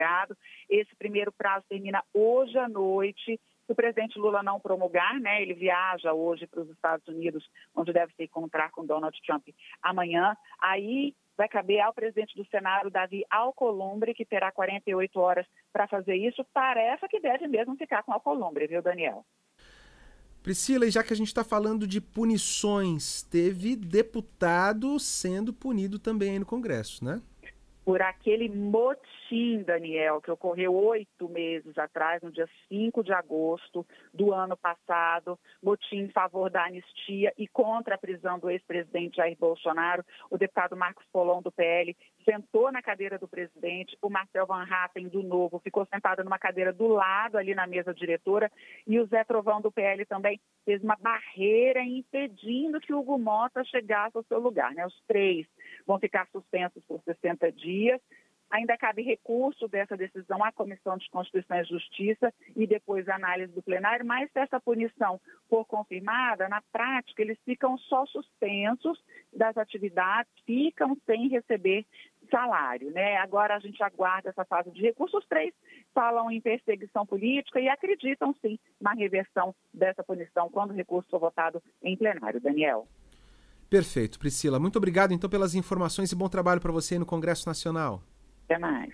Esse primeiro prazo termina hoje à noite. Se o presidente Lula não promulgar, né, ele viaja hoje para os Estados Unidos, onde deve se encontrar com Donald Trump amanhã. Aí vai caber ao presidente do Senado, Davi Alcolumbre, que terá 48 horas para fazer isso. Tarefa que deve mesmo ficar com Alcolumbre, viu, Daniel? Priscila, e já que a gente está falando de punições, teve deputado sendo punido também aí no Congresso, né? Por aquele motim, Daniel, que ocorreu 8 meses atrás, no dia 5 de agosto do ano passado, motim em favor da anistia e contra a prisão do ex-presidente Jair Bolsonaro. O deputado Marcos Polon, do PL, sentou na cadeira do presidente, o Marcel Van Hatten, do Novo, ficou sentado numa cadeira do lado, ali na mesa diretora, e o Zé Trovão, do PL, também fez uma barreira impedindo que o Hugo Mota chegasse ao seu lugar, né? Os três vão ficar suspensos por 60 dias. Ainda cabe recurso dessa decisão à Comissão de Constituição e Justiça e depois a análise do plenário, mas se essa punição for confirmada, na prática eles ficam só suspensos das atividades, ficam sem receber salário, né? Agora a gente aguarda essa fase de recurso. Os três falam em perseguição política e acreditam sim na reversão dessa punição quando o recurso for votado em plenário. Daniel. Perfeito, Priscila. Muito obrigado, então, pelas informações e bom trabalho para você aí no Congresso Nacional. Até mais.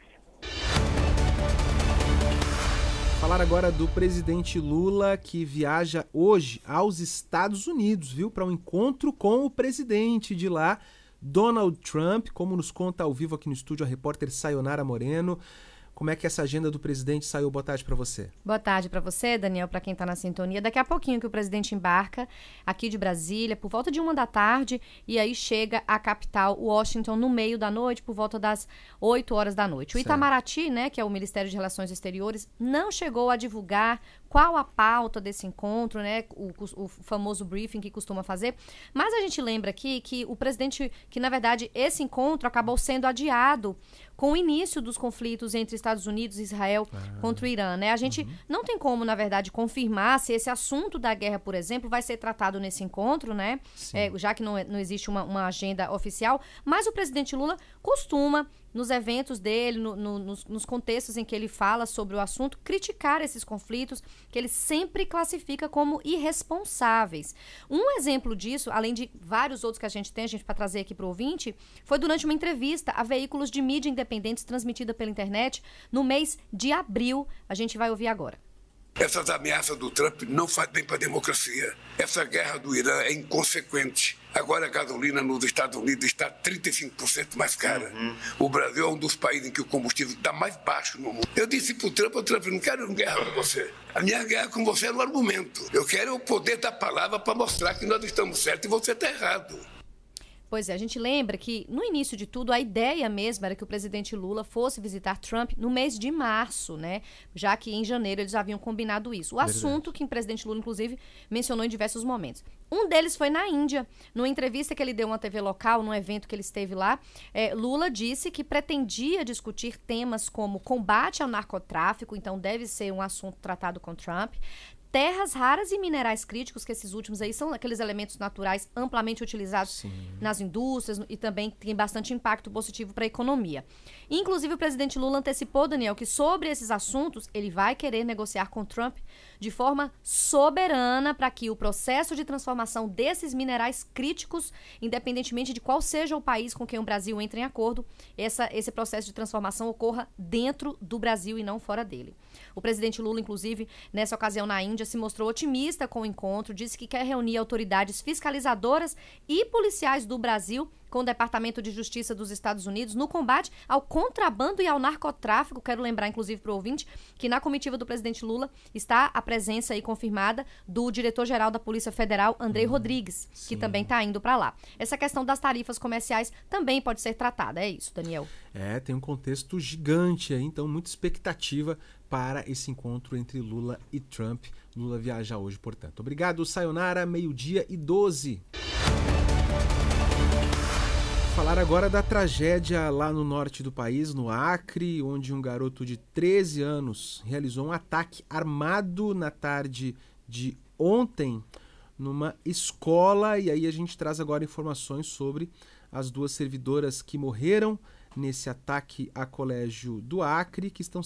Falar agora do presidente Lula, que viaja hoje aos Estados Unidos, viu? Para um encontro com o presidente de lá, Donald Trump, como nos conta ao vivo aqui no estúdio a repórter Sayonara Moreno. Como é que essa agenda do presidente saiu? Boa tarde para você. Boa tarde para você, Daniel, para quem está na sintonia. Daqui a pouquinho que o presidente embarca aqui de Brasília, por volta de 1h, e aí chega à capital, Washington, no meio da noite, por volta das 8 horas da noite. O Itamaraty, né, que é o Ministério de Relações Exteriores, não chegou a divulgar qual a pauta desse encontro, né, o famoso briefing que costuma fazer, mas a gente lembra aqui que o presidente, que na verdade esse encontro acabou sendo adiado com o início dos conflitos entre Estados Unidos e Israel contra o Irã, né? A gente não tem como, na verdade, confirmar se esse assunto da guerra, por exemplo, vai ser tratado nesse encontro, né? Já que não existe uma agenda oficial, mas o presidente Lula costuma, nos eventos dele, nos contextos em que ele fala sobre o assunto, criticar esses conflitos que ele sempre classifica como irresponsáveis. Um exemplo disso, além de vários outros que a gente tem, para trazer aqui para o ouvinte, foi durante uma entrevista a veículos de mídia independentes transmitida pela internet no mês de abril. A gente vai ouvir agora. Essas ameaças do Trump não fazem bem para a democracia. Essa guerra do Irã é inconsequente. Agora a gasolina nos Estados Unidos está 35% mais cara. O Brasil é um dos países em que o combustível está mais baixo no mundo. Eu disse para o Trump, não quero guerra com você. A minha guerra com você é no argumento. Eu quero o poder da palavra para mostrar que nós estamos certos e você está errado. Pois é, a gente lembra que, no início de tudo, a ideia mesmo era que o presidente Lula fosse visitar Trump no mês de março, né? Já que em janeiro eles haviam combinado isso. O assunto que o presidente Lula, inclusive, mencionou em diversos momentos. Um deles foi na Índia. Numa entrevista que ele deu a uma TV local, num evento que ele esteve lá, Lula disse que pretendia discutir temas como combate ao narcotráfico, então deve ser um assunto tratado com Trump, terras raras e minerais críticos, que esses últimos aí são aqueles elementos naturais amplamente utilizados nas indústrias e também tem bastante impacto positivo para a economia. Inclusive, o presidente Lula antecipou, Daniel, que sobre esses assuntos ele vai querer negociar com Trump de forma soberana para que o processo de transformação desses minerais críticos, independentemente de qual seja o país com quem o Brasil entre em acordo, esse processo de transformação ocorra dentro do Brasil e não fora dele. O presidente Lula, inclusive, nessa ocasião na Índia, se mostrou otimista com o encontro, disse que quer reunir autoridades fiscalizadoras e policiais do Brasil com o Departamento de Justiça dos Estados Unidos no combate ao contrabando e ao narcotráfico. Quero lembrar, inclusive, para o ouvinte, que na comitiva do presidente Lula está a presença aí confirmada do diretor-geral da Polícia Federal, Andrei Rodrigues, que também está indo para lá. Essa questão das tarifas comerciais também pode ser tratada. É isso, Daniel. Tem um contexto gigante aí, então muita expectativa para esse encontro entre Lula e Trump. Lula viaja hoje, portanto. Obrigado, Sayonara, 12:12. Falar agora da tragédia lá no norte do país, no Acre, onde um garoto de 13 anos realizou um ataque armado na tarde de ontem numa escola. E aí a gente traz agora informações sobre as duas servidoras que morreram nesse ataque a colégio do Acre, que estão